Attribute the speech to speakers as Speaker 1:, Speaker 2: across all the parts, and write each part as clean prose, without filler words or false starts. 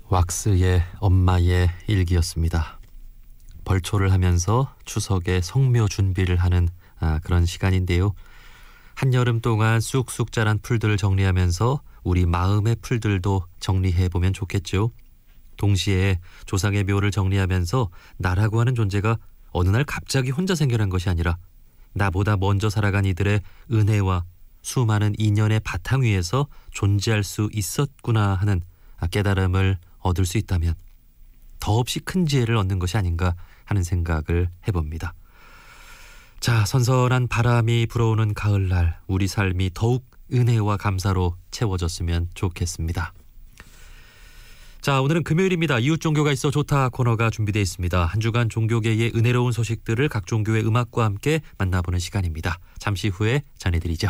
Speaker 1: 왁스의 엄마의 일기였습니다. 벌초를 하면서 추석에 성묘 준비를 하는 그런 시간인데요. 한여름 동안 쑥쑥 자란 풀들을 정리하면서 우리 마음의 풀들도 정리해보면 좋겠죠. 동시에 조상의 묘를 정리하면서 나라고 하는 존재가 어느 날 갑자기 혼자 생겨난 것이 아니라 나보다 먼저 살아간 이들의 은혜와 수많은 인연의 바탕 위에서 존재할 수 있었구나 하는 깨달음을 얻을 수 있다면 더없이 큰 지혜를 얻는 것이 아닌가 하는 생각을 해봅니다. 자, 선선한 바람이 불어오는 가을날 우리 삶이 더욱 은혜와 감사로 채워졌으면 좋겠습니다. 자, 오늘은 금요일입니다. 이웃 종교가 있어 좋다 코너가 준비되어 있습니다. 한 주간 종교계의 은혜로운 소식들을 각 종교의 음악과 함께 만나보는 시간입니다. 잠시 후에 전해드리죠.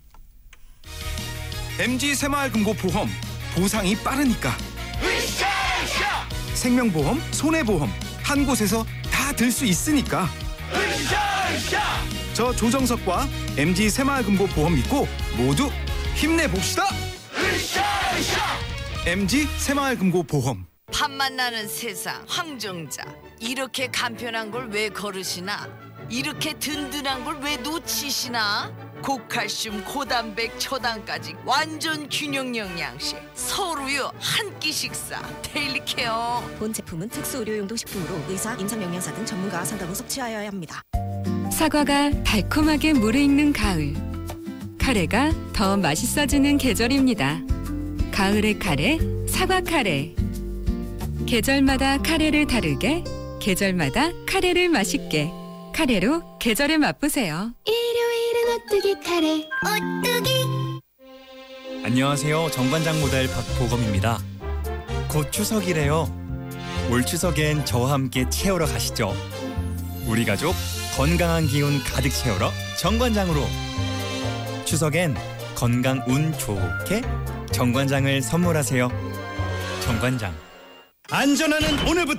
Speaker 2: MG 새마을금고보험 보상이 빠르니까 생명보험, 손해보험 한 곳에서 다 들 수 있으니까 저 조정석과 MG 새마을금고보험 믿고 모두 힘내봅시다. MG 새마을금고보험.
Speaker 3: 밤만 나는 세상 황정자, 이렇게 간편한 걸 왜 거르시나? 이렇게 든든한 걸 왜 놓치시나? 고칼슘, 고단백, 초당까지 완전 균형 영양식 서울우유 한 끼 식사 데일리케어.
Speaker 4: 본 제품은 특수 의료용도 식품으로 의사, 임상영양사 등 전문가와 상담 후 섭취하여야 합니다.
Speaker 5: 사과가 달콤하게 무르익는 가을. 카레가 더 맛있어지는 계절입니다. 가을의 카레, 사과 카레. 계절마다 카레를 다르게, 계절마다 카레를 맛있게. 카레로 계절을 맛보세요.
Speaker 6: 일요일은 오뚜기 카레, 오뚜기.
Speaker 7: 안녕하세요. 정관장 모델 박보검입니다. 곧 추석이래요. 올 추석엔 저와 함께 채우러 가시죠. 우리 가족 건강한 기운 가득 채우러 정관장으로. 추석엔 건강 운 좋게 정관장을 선물하세요. 정관장. 안전하는 오늘부터